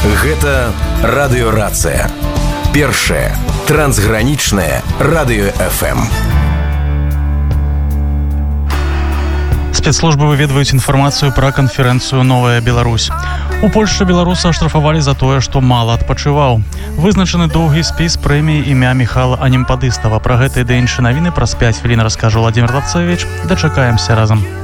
Гэта радыёрацыя. Першае трансгранічнае радыё FM. Спецслужбы выведваюць інфармацыю пра канферэнцыю «Новая Беларусь». У Польшчы беларуса аштрафавалі за тое, што мала адпачываў. Вызначаны доўгі спіс прэміі імя Міхала Анемпадыстава. Пра гэта і да іншыя навіны праз 5 хвілін раскажа Владзімир Лацевіч. Дачакаемся разам.